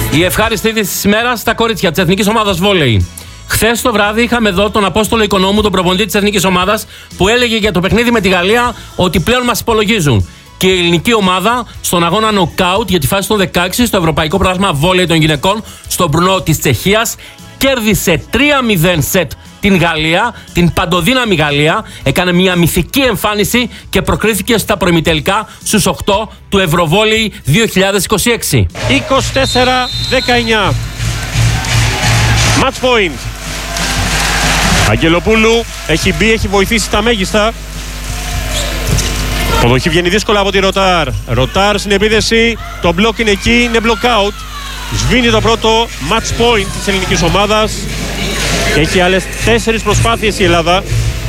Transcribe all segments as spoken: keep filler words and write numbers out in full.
Η ευχάριστη είδηση της ημέρας στα κορίτσια της Εθνικής Ομάδας Βόλεϊ. Χθες το βράδυ είχαμε εδώ τον Απόστολο Οικονόμου, τον προπονητή της Εθνικής Ομάδας, που έλεγε για το παιχνίδι με τη Γαλλία ότι πλέον μας υπολογίζουν. Και η ελληνική ομάδα στον αγώνα νοκάουτ για τη φάση των δεκαέξι στο Ευρωπαϊκό Πρωτάθλημα Βόλεϊ των Γυναικών στο Μπρουνό της Τσεχίας κέρδισε τρία μηδέν σετ την Γαλλία, την παντοδύναμη Γαλλία, έκανε μια μυθική εμφάνιση και προκρίθηκε στα προημιτελικά στους οκτώ του Ευρωβόλεϊ δύο χιλιάδες είκοσι έξι. είκοσι τέσσερα δεκαεννιά. Match point. Αγγελοπούλου έχει μπει, έχει βοηθήσει τα μέγιστα. Ποδοχή βγαίνει δύσκολα από τη Ροτάρ. Ροτάρ στην επίδεση, το μπλοκ είναι εκεί, είναι block out. Σβήνει το πρώτο match point της ελληνικής ομάδας. Έχει άλλες τέσσερις προσπάθειες η Ελλάδα.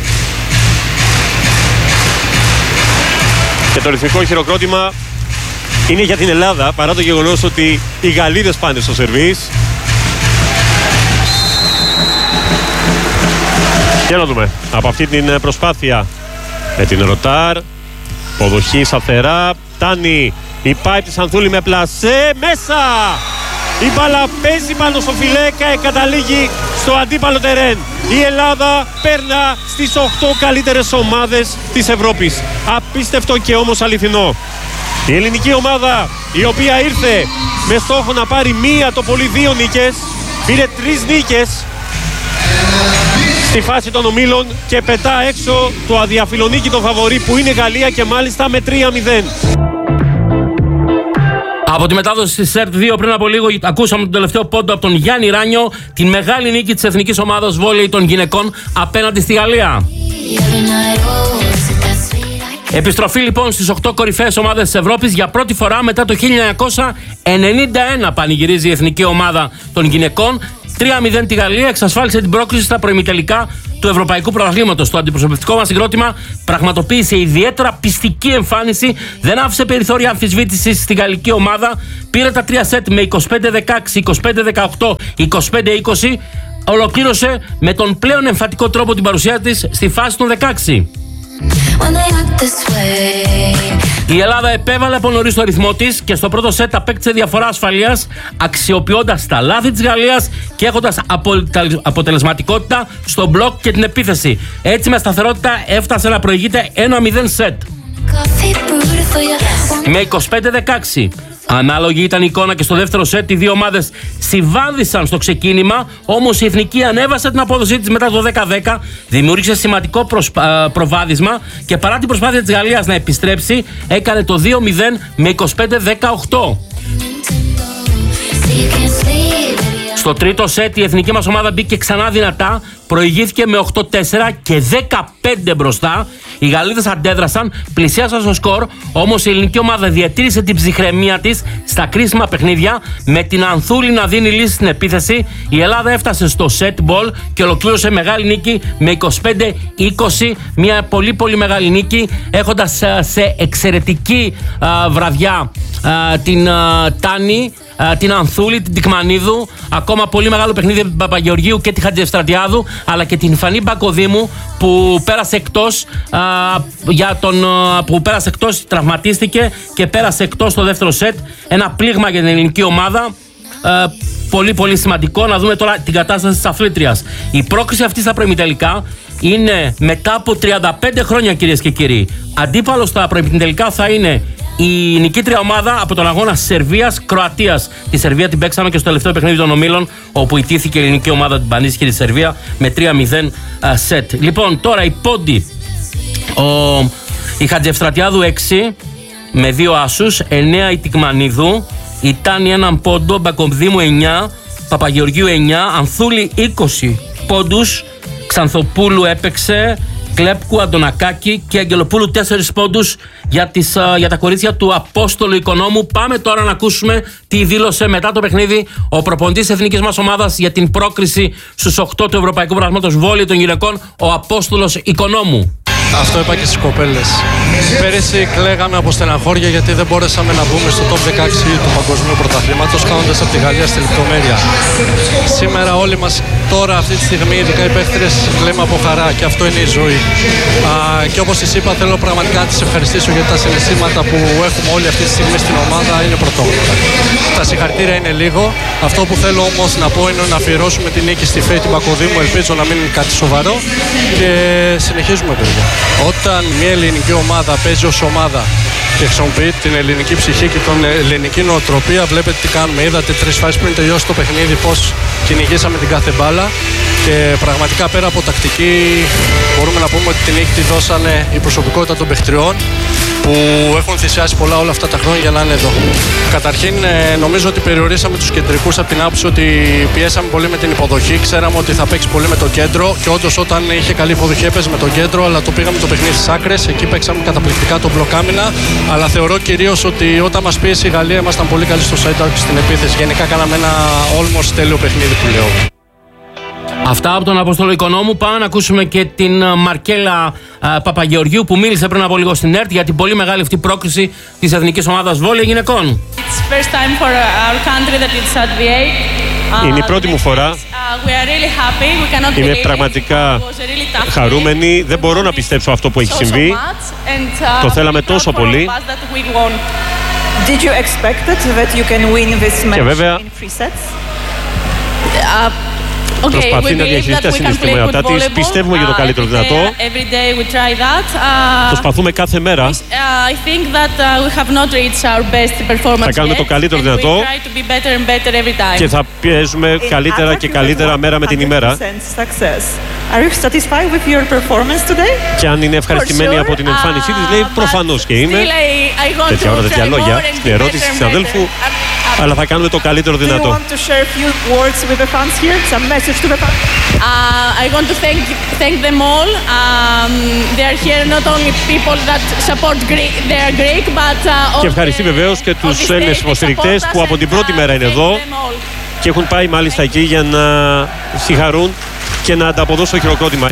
Και το ρυθμικό χειροκρότημα είναι για την Ελλάδα, παρά το γεγονός ότι οι Γαλλίδες πάνε στο σερβίς. Για να δούμε από αυτή την προσπάθεια με την Ροτάρ. Ποδοχή σταθερά, φτάνει η πάιπ της Ανθούλη με πλασέ, μέσα! Η μπάλα παίζει πάνω στο φιλέ και καταλήγει στο αντίπαλο τερέν. Η Ελλάδα παίρνα στις οκτώ καλύτερες ομάδες της Ευρώπης. Απίστευτο και όμως αληθινό. Η ελληνική ομάδα, η οποία ήρθε με στόχο να πάρει μία το πολύ δύο νίκες, πήρε τρεις νίκες στη φάση των ομίλων και πετά έξω το αδιαφιλονίκητο φαβορί που είναι η Γαλλία και μάλιστα με τρία μηδέν. Από τη μετάδοση της ΣΕΡΤ δύο πριν από λίγο ακούσαμε τον τελευταίο πόντο από τον Γιάννη Ράνιο, την μεγάλη νίκη της Εθνικής Ομάδας Βόλεϊ των Γυναικών απέναντι στη Γαλλία. Επιστροφή λοιπόν στις οκτώ κορυφαίες ομάδες της Ευρώπης για πρώτη φορά μετά το χίλια εννιακόσια ενενήντα ένα πανηγυρίζει η Εθνική Ομάδα των Γυναικών. τρία μηδέν τη Γαλλία εξασφάλισε την πρόκριση στα προημιτελικά του Ευρωπαϊκού Πρωταθλήματος. Το αντιπροσωπευτικό μας συγκρότημα πραγματοποίησε ιδιαίτερα πιστική εμφάνιση, δεν άφησε περιθώρια αμφισβήτησης στη γαλλική ομάδα. Πήρε τα τρία σετ με είκοσι πέντε δεκαέξι, είκοσι πέντε δεκαοκτώ, είκοσι πέντε είκοσι. Ολοκλήρωσε με τον πλέον εμφατικό τρόπο την παρουσία της στη φάση των δεκαέξι. Η Ελλάδα επέβαλε από νωρίς το ρυθμό της και στο πρώτο σετ απέκτησε διαφορά ασφαλείας, αξιοποιώντας τα λάθη της Γαλλίας και έχοντας αποτελεσματικότητα στο μπλοκ και την επίθεση. Έτσι με σταθερότητα έφτασε να προηγείται ένα μηδέν σετ. Με είκοσι πέντε δεκαέξι. Ανάλογη ήταν η εικόνα και στο δεύτερο σετ. Οι δύο ομάδες συμβάδισαν στο ξεκίνημα, όμως η Εθνική ανέβασε την απόδοσή της μετά το δέκα δέκα, δημιούργησε σημαντικό προσπα... προβάδισμα και παρά την προσπάθεια της Γαλλίας να επιστρέψει, έκανε το δύο μηδέν με είκοσι πέντε δεκαοκτώ. Στο τρίτο σετ η εθνική μας ομάδα μπήκε ξανά δυνατά, προηγήθηκε με οκτώ τέσσερα και δεκαπέντε μπροστά. Οι Γαλλίδες αντέδρασαν, πλησίασαν στο σκορ, όμως η ελληνική ομάδα διατήρησε την ψυχραιμία της στα κρίσιμα παιχνίδια, με την Ανθούλη να δίνει λύση στην επίθεση. Η Ελλάδα έφτασε στο set ball και ολοκλήρωσε μεγάλη νίκη με είκοσι πέντε είκοσι, μια πολύ πολύ μεγάλη νίκη, έχοντας σε εξαιρετική α, βραδιά α, την α, Τάνη, την Ανθούλη, την Τικμανίδου, ακόμα πολύ μεγάλο παιχνίδι από την Παπαγεωργίου και τη Χατζηστρατιάδου, αλλά και την Φανή Μπακοδήμου που πέρασε εκτός, α, για τον, α, που πέρασε εκτός, τραυματίστηκε και πέρασε εκτός στο δεύτερο σετ. Ένα πλήγμα για την ελληνική ομάδα. Α, πολύ πολύ σημαντικό. Να δούμε τώρα την κατάσταση της αθλήτριας. Η πρόκριση αυτή στα προημιτελικά είναι μετά από τριάντα πέντε χρόνια, κυρίες και κύριοι. Αντίπαλος στα προημιτελικά θα είναι η νικήτρια ομάδα από τον αγώνα Σερβίας-Κροατίας. Τη Σερβία την παίξαμε και στο τελευταίο παιχνίδι των ομίλων, όπου ιτήθηκε η ελληνική ομάδα, την πανίσχυρη τη Σερβία με τρία μηδέν σετ. Λοιπόν, τώρα η πόντι. Ο, η Χατζευστρατιάδου έξι με δύο άσους, εννέα η Τικμανίδου, η Τάνη έναν πόντο, Μπακοδήμου εννιά, Παπαγεωργίου εννιά, Ανθούλη είκοσι πόντους, Ξανθοπούλου έπαιξε, Κλέπκου, Αντωνακάκη και Αγγελοπούλου τέσσερις πόντους για, τις, για τα κορίτσια του Απόστολου Οικονόμου. Πάμε τώρα να ακούσουμε τι δήλωσε μετά το παιχνίδι ο προπονητής της εθνικής μας ομάδας για την πρόκριση στους οκτώ του Ευρωπαϊκού Πρωταθλήματος Βόλεϊ των Γυναικών, ο Απόστολος Οικονόμου. Αυτό είπα και στις κοπέλες. Πέρυσι κλαίγαμε από στεναχώρια γιατί δεν μπόρεσαμε να μπούμε στο top δεκαέξι του Παγκοσμίου Πρωταθλήματος, κάνοντας από τη Γαλλία στη λεπτομέρεια. Σήμερα όλοι μας τώρα αυτή τη στιγμή, ειδικά οι παίχτες, λέμε από χαρά και αυτό είναι η ζωή. Α, και όπως της είπα, θέλω πραγματικά να τις ευχαριστήσω για τα συναισθήματα που έχουμε όλοι αυτή τη στιγμή στην ομάδα είναι πρωτόγνωρα. Τα συγχαρητήρια είναι λίγο. Αυτό που θέλω όμως να πω είναι να αφιερώσουμε την νίκη στη ΦΕΗ την Πακοδήμου. Ελπίζω να μην είναι κάτι σοβαρό και συνεχίζουμε, παιδιά. Όταν μια ελληνική ομάδα παίζει ως ομάδα και χρησιμοποιεί την ελληνική ψυχή και την ελληνική νοοτροπία, βλέπετε τι κάνουμε. Είδατε τρεις φάσεις πριν τελειώσει το παιχνίδι πώς κυνηγήσαμε την κάθε μπάλα και πραγματικά πέρα από τακτική μπορούμε να πούμε ότι την νίκη τη δώσανε η προσωπικότητα των παιχτριών που έχουν θυσιάσει πολλά όλα αυτά τα χρόνια για να είναι εδώ. Καταρχήν νομίζω ότι περιορίσαμε τους κεντρικούς από την άποψη ότι πιέσαμε πολύ με την υποδοχή, ξέραμε ότι θα παίξει πολύ με το κέντρο και όντως όταν είχε καλή υποδοχή έπαιζε με το κέντρο, αλλά το πήγαμε το παιχνίδι στις άκρες, εκεί παίξαμε καταπληκτικά τον μπλοκάμινα, αλλά θεωρώ κυρίως ότι όταν μας πίεσε η Γαλλία ήμασταν πολύ καλοί στο side-out και στην επίθεση. Γενικά κάναμε ένα almost τέλειο παιχνίδι που λέω. Αυτά από τον Αποστόλο Οικονόμου. Πάμε να ακούσουμε και την Μαρκέλα α, Παπαγεωργίου που μίλησε πριν από λίγο στην ΕΡΤ για την πολύ μεγάλη αυτή πρόκριση της εθνικής ομάδας βόλεϊ γυναικών. Είναι η πρώτη μου φορά. Είμαι πραγματικά χαρούμενη. Δεν μπορώ να πιστέψω αυτό που έχει συμβεί. Το θέλαμε τόσο πολύ. Και βέβαια προσπαθεί να διαχειριστεί τα συναισθήματά της. Πιστεύουμε για το καλύτερο δυνατό. Προσπαθούμε κάθε μέρα. Θα κάνουμε το καλύτερο δυνατό και θα πιέζουμε καλύτερα και καλύτερα μέρα με την ημέρα. Και αν είναι ευχαριστημένη από την εμφάνισή της, λέει προφανώς και είμαι. Τέτοια ώρα, τέτοια λόγια. Στην ερώτηση της συναδέλφου. Αλλά θα κάνουμε το καλύτερο δυνατό. Uh, I want to thank thank them all. Um, they are here not only people that support Greek, they are Greek, but uh, και ευχαριστεί βεβαίως και τους Έλληνες υποστηρικτές που από την πρώτη μέρα είναι εδώ και έχουν πάει μάλιστα εκεί για να συγχαρούν και να ανταποδώσουν στο χειροκρότημα.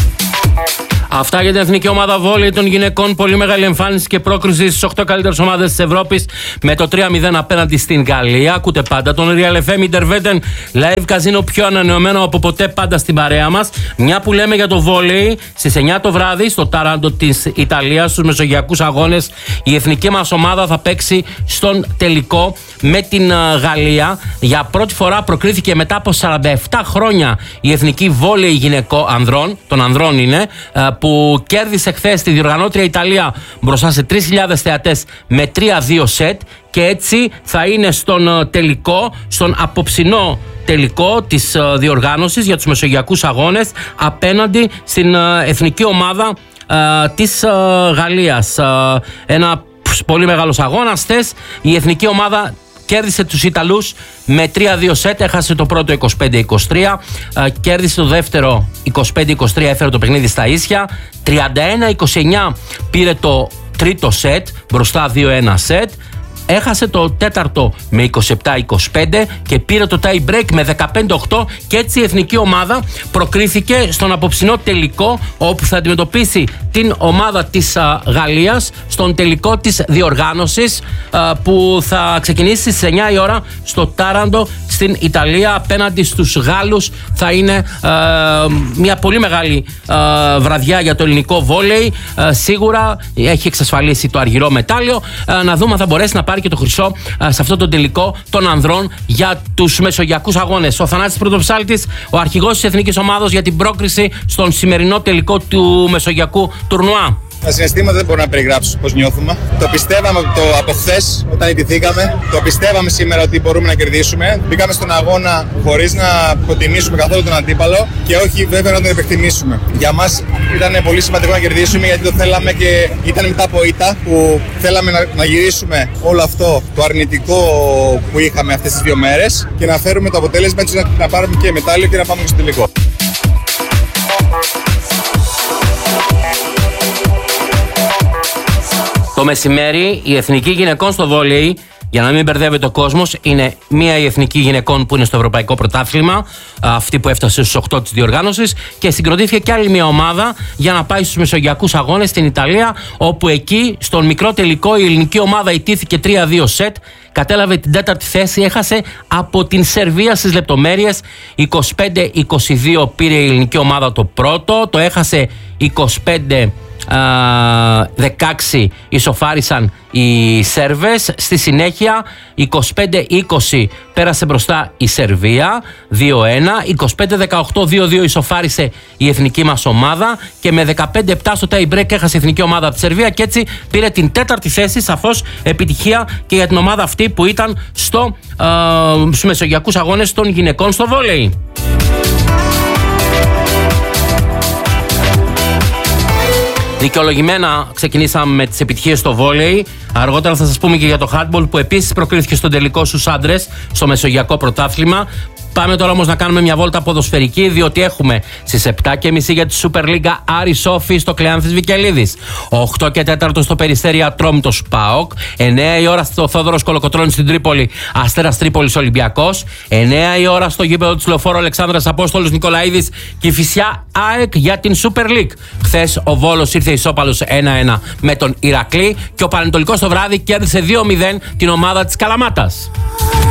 Αυτά για την εθνική ομάδα βόλεϊ των γυναικών. Πολύ μεγάλη εμφάνιση και πρόκριση στις οκτώ καλύτερες ομάδες της Ευρώπης με το τρία μηδέν απέναντι στην Γαλλία. Ακούτε πάντα τον Real εφ εμ Interveten Live Casino, πιο ανανεωμένο από ποτέ, πάντα στην παρέα μας. Μια που λέμε για το βόλεϊ, στις εννιά το βράδυ στο Τάραντο της Ιταλίας, στους μεσογειακούς αγώνες, η εθνική μας ομάδα θα παίξει στον τελικό με την Γαλλία. Για πρώτη φορά προκρίθηκε μετά από σαράντα επτά χρόνια η εθνική βόλεϊ γυναικών ανδρών, των ανδρών είναι, που κέρδισε χθες τη διοργανώτρια Ιταλία μπροστά σε τρεις χιλιάδες θεατές με τρία δύο σετ και έτσι θα είναι στον τελικό, στον απόψινό τελικό της διοργάνωσης για τους μεσογειακούς αγώνες απέναντι στην εθνική ομάδα α, της α, Γαλλίας. Α, ένα πολύ μεγάλος αγώνας. Χθες η εθνική ομάδα κέρδισε τους Ιταλούς με τρία δύο σετ, έχασε το πρώτο είκοσι πέντε είκοσι τρία, κέρδισε το δεύτερο είκοσι πέντε είκοσι τρία, έφερε το παιχνίδι στα ίσια, τριάντα ένα είκοσι εννιά πήρε το τρίτο σετ, μπροστά δύο ένα σετ, έχασε το τέταρτο με είκοσι επτά είκοσι πέντε και πήρε το tie break με δεκαπέντε οκτώ και έτσι η εθνική ομάδα προκρίθηκε στον απόψινό τελικό, όπου θα αντιμετωπίσει την ομάδα της α, Γαλλίας στον τελικό της διοργάνωσης α, που θα ξεκινήσει στις εννιά η ώρα στο Τάραντο στην Ιταλία απέναντι στους Γάλλους. Θα είναι α, μια πολύ μεγάλη α, βραδιά για το ελληνικό βόλεϊ. Α, σίγουρα έχει εξασφαλίσει το αργυρό μετάλλιο. Α, να δούμε αν θα μπορέσει να πάρει και το χρυσό α, σε αυτό το τελικό των ανδρών για τους μεσογειακούς αγώνες. Ο Θανάσης Πρωτοψάλτης, ο αρχηγός της εθνικής ομάδος για την πρόκριση στον σημερινό τελικό του μεσογειακού τουρνουά. Τα συναισθήματα δεν μπορώ να περιγράψω πώς νιώθουμε. Το πιστεύαμε το από χθες όταν ιτηθήκαμε. Το πιστεύαμε σήμερα ότι μπορούμε να κερδίσουμε. Μπήκαμε στον αγώνα χωρίς να υποτιμήσουμε καθόλου τον αντίπαλο και όχι βέβαια να τον επεκτιμήσουμε. Για μας ήταν πολύ σημαντικό να κερδίσουμε γιατί το θέλαμε και ήταν μετά από ήττα που θέλαμε να, να γυρίσουμε όλο αυτό το αρνητικό που είχαμε αυτές τις δύο μέρες και να φέρουμε το αποτέλεσμα έτσι να, να πάρουμε και μετάλλιο και να πάμε στο τελικό. Το μεσημέρι η εθνική γυναικών στο βόλεϊ, για να μην μπερδεύεται ο κόσμος, είναι μία η εθνική γυναικών που είναι στο Ευρωπαϊκό Πρωτάθλημα, αυτή που έφτασε στους οκτώ της διοργάνωσης, και συγκροτήθηκε κι άλλη μία ομάδα για να πάει στους μεσογειακούς αγώνες στην Ιταλία, όπου εκεί στον μικρό τελικό η ελληνική ομάδα ιτήθηκε τρία δύο σετ, κατέλαβε την τέταρτη θέση, έχασε από την Σερβία στις λεπτομέρειες. είκοσι πέντε είκοσι δύο πήρε η ελληνική ομάδα το πρώτο, το έχασε είκοσι πέντε δεκαέξι, ισοφάρισαν οι Σέρβες. Στη συνέχεια είκοσι πέντε είκοσι πέρασε μπροστά η Σερβία δύο ένα, είκοσι πέντε δεκαοκτώ δύο δύο ισοφάρισε η εθνική μας ομάδα και με δεκαπέντε επτά στο tie break έχασε η εθνική ομάδα από τη Σερβία και έτσι πήρε την τέταρτη θέση. Σαφώς επιτυχία και για την ομάδα αυτή που ήταν στο, ε, στους μεσογειακούς αγώνες των γυναικών στο βόλεϊ. Δικαιολογημένα ξεκινήσαμε με τις επιτυχίες στο βόλεϊ. Αργότερα θα σας πούμε και για το handball που επίσης προκρίθηκε στον τελικό στους άντρες στο Μεσογειακό Πρωτάθλημα. Πάμε τώρα όμως να κάνουμε μια βόλτα ποδοσφαιρική, διότι έχουμε στις επτά και μισή για τη Super League Άρης Όφη στο Κλεάνθης Βικελίδης, οκτώ και τέσσερα στο Περιστέρι Ατρόμητος ΠΑΟΚ, εννιά η ώρα στο Θόδωρος Κολοκοτρώνης στην Τρίπολη Αστέρας Τρίπολης Ολυμπιακός, εννιά η ώρα στο γήπεδο της Λεωφόρου Αλεξάνδρας Απόστολος Νικολαίδης Κηφισιά ΑΕΚ για την Super League. Χθες ο Βόλος ήρθε ισόπαλος ένα ένα με τον Ηρακλή και ο Πανετολικός το βράδυ κέρδισε δύο μηδέν την ομάδα της Καλαμάτας.